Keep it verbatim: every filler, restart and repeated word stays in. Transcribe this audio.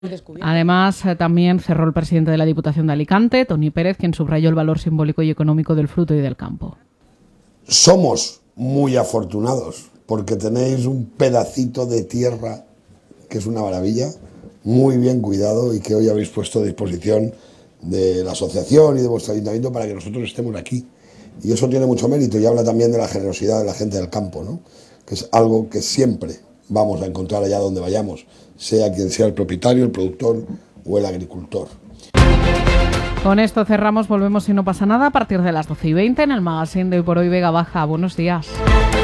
Además, también cerró el presidente de la Diputación de Alicante, Toni Pérez, quien subrayó el valor simbólico y económico del fruto y del campo. Somos muy afortunados porque tenéis un pedacito de tierra que es una maravilla, muy bien cuidado y que hoy habéis puesto a disposición de la asociación y de vuestro ayuntamiento para que nosotros estemos aquí. Y eso tiene mucho mérito y habla también de la generosidad de la gente del campo, ¿no? Que es algo que siempre vamos a encontrar allá donde vayamos, sea quien sea el propietario, el productor o el agricultor. Con esto cerramos, volvemos si no pasa nada a partir de las doce y veinte en el magazine de Hoy por Hoy Vega Baja. Buenos días.